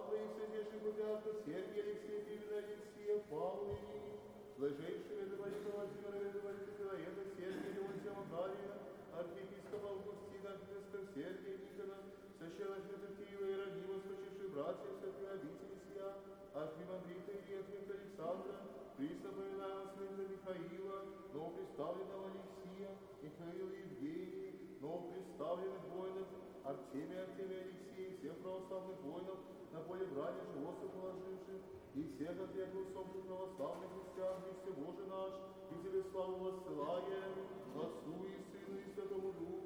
Твоих святейших патриархов Сергия, Алексея, Кирилла, Алексея, Павла и блажейшего Эдварда, Владимира, Эдварда, Филаета, Сергия, Леонтия, Макария, архиепископа Августина, архиепископа Сергия, Никона, священнодержителя Киева, Иеронима, спочивших братьев, святых обители сия, архимандрита и архимандрита Александра, присоповинаемого святого Михаила, новоприставленного Алексия, Михаила Евгения, новоприставленных воинов, Артемия, Алексея, всех православных воинов, на поле брани животных положивших, и всех отвергнул усопших православных христиан, Христе Боже наш, и Тебе славу воссылаем, Отцу и Сыну и Святому Духу,